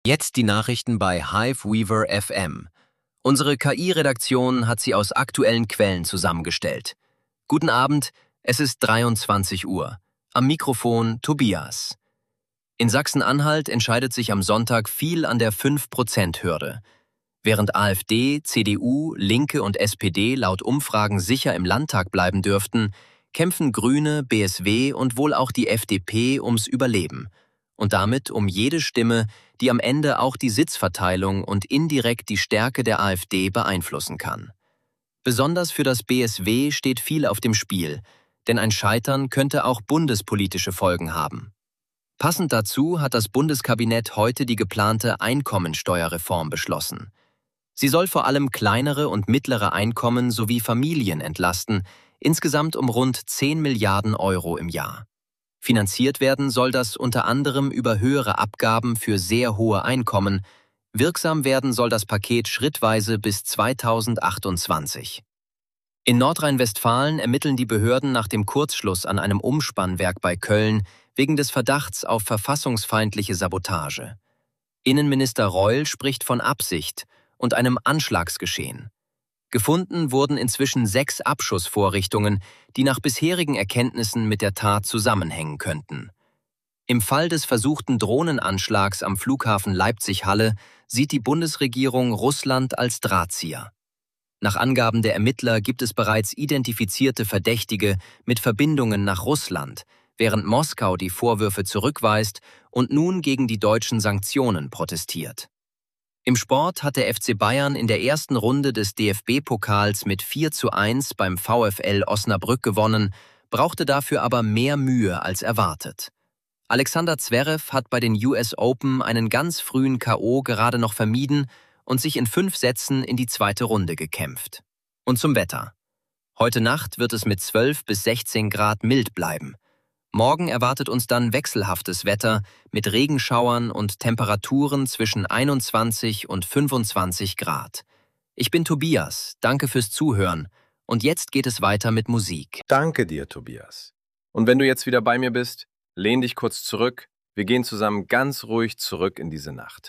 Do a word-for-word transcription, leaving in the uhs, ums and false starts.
Jetzt die Nachrichten bei Hive Weaver F M. Unsere K I-Redaktion hat sie aus aktuellen Quellen zusammengestellt. Guten Abend, es ist dreiundzwanzig Uhr. Am Mikrofon Tobias. In Sachsen-Anhalt entscheidet sich am Sonntag viel an der fünf Prozent Hürde. Während AfD, C D U, Linke und S P D laut Umfragen sicher im Landtag bleiben dürften, kämpfen Grüne, B S W und wohl auch die F D P ums Überleben. Und damit um jede Stimme, die am Ende auch die Sitzverteilung und indirekt die Stärke der AfD beeinflussen kann. Besonders für das B S W steht viel auf dem Spiel, denn ein Scheitern könnte auch bundespolitische Folgen haben. Passend dazu hat das Bundeskabinett heute die geplante Einkommensteuerreform beschlossen. Sie soll vor allem kleinere und mittlere Einkommen sowie Familien entlasten, insgesamt um rund zehn Milliarden Euro im Jahr. Finanziert werden soll das unter anderem über höhere Abgaben für sehr hohe Einkommen. Wirksam werden soll das Paket schrittweise bis zweitausendachtundzwanzig. In Nordrhein-Westfalen ermitteln die Behörden nach dem Kurzschluss an einem Umspannwerk bei Köln wegen des Verdachts auf verfassungsfeindliche Sabotage. Innenminister Reul spricht von Absicht und einem Anschlagsgeschehen. Gefunden wurden inzwischen sechs Abschussvorrichtungen, die nach bisherigen Erkenntnissen mit der Tat zusammenhängen könnten. Im Fall des versuchten Drohnenanschlags am Flughafen Leipzig-Halle sieht die Bundesregierung Russland als Drahtzieher. Nach Angaben der Ermittler gibt es bereits identifizierte Verdächtige mit Verbindungen nach Russland, während Moskau die Vorwürfe zurückweist und nun gegen die deutschen Sanktionen protestiert. Im Sport hat der F C Bayern in der ersten Runde des D F B-Pokals mit vier zu eins beim VfL Osnabrück gewonnen, brauchte dafür aber mehr Mühe als erwartet. Alexander Zverev hat bei den U S Open einen ganz frühen K O gerade noch vermieden und sich in fünf Sätzen in die zweite Runde gekämpft. Und zum Wetter. Heute Nacht wird es mit zwölf bis sechzehn Grad mild bleiben. Morgen erwartet uns dann wechselhaftes Wetter mit Regenschauern und Temperaturen zwischen einundzwanzig und fünfundzwanzig Grad. Ich bin Tobias, danke fürs Zuhören und jetzt geht es weiter mit Musik. Danke dir, Tobias. Und wenn du jetzt wieder bei mir bist, lehn dich kurz zurück, wir gehen zusammen ganz ruhig zurück in diese Nacht.